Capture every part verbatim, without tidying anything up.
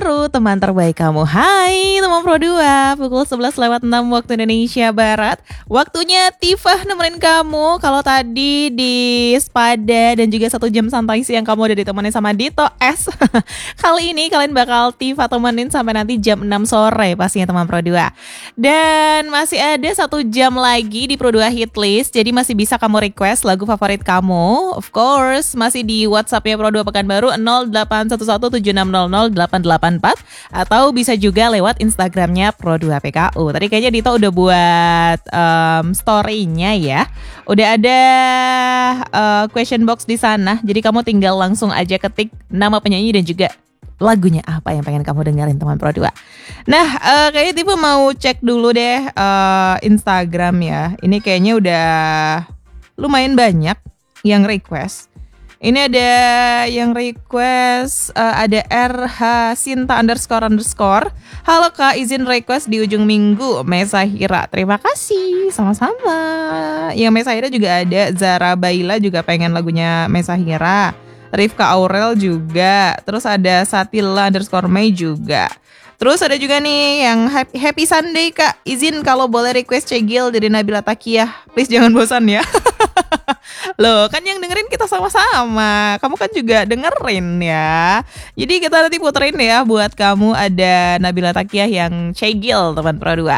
terbaru, teman terbaik kamu. Hai teman Pro dua, pukul sebelas lewat enam waktu Indonesia Barat. Waktunya Tifa nemenin kamu. Kalau tadi di Spada dan juga satu jam santai siang kamu udah ditemenin sama Dito S. Kali ini kalian bakal Tifa temenin sampai nanti jam enam sore pastinya teman Pro dua. Dan masih ada satu jam lagi di Pro dua Hitlist. Jadi masih bisa kamu request lagu favorit kamu. Of course, masih di WhatsApp-nya Pro dua Pekanbaru nol delapan satu satu tujuh enam nol nol delapan delapan empat atau bisa juga lewat Instagramnya Pro dua P K U. Tadi kayaknya Dito udah buat um, story-nya ya. Udah ada uh, question box di sana. Jadi kamu tinggal langsung aja ketik nama penyanyi dan juga lagunya apa yang pengen kamu dengerin teman Pro dua. Nah, uh, kayaknya Tifa mau cek dulu deh uh, Instagram ya. Ini kayaknya udah lumayan banyak yang request. Ini ada yang request, uh, ada R H Sinta underscore underscore. Halo Kak, izin request di ujung minggu Mesahira. Terima kasih, sama-sama. Yang Mesahira juga ada, Zara Baila juga pengen lagunya Mesahira. Rifka Aurel juga. Terus ada Satila underscore May juga. Terus ada juga nih yang happy, happy Sunday Kak. Izin kalau boleh request Cegil dari Nabila Takiyah. Please jangan bosan ya. Loh kan yang dengerin kita sama-sama. Kamu kan juga dengerin ya. Jadi kita nanti puterin ya buat kamu ada Nabila Takiyah yang Cegil teman Pro dua.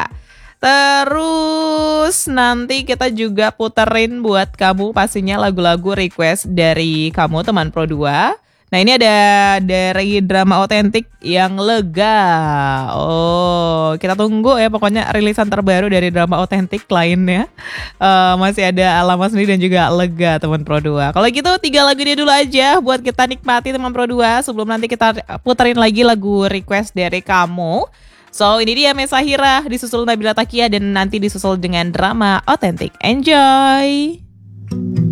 Terus nanti kita juga puterin buat kamu pastinya lagu-lagu request dari kamu teman Pro dua. Nah ini ada dari drama otentik yang lega. Oh kita tunggu ya pokoknya rilisan terbaru dari drama otentik lainnya. uh, Masih ada Alamat Sendiri dan juga Lega teman Pro dua. Kalau gitu tiga lagu dia dulu aja buat kita nikmati teman Pro dua. Sebelum nanti kita puterin lagi lagu request dari kamu. So ini dia Mesahira, disusul Nabila Takiyah dan nanti disusul dengan drama otentik. Enjoy.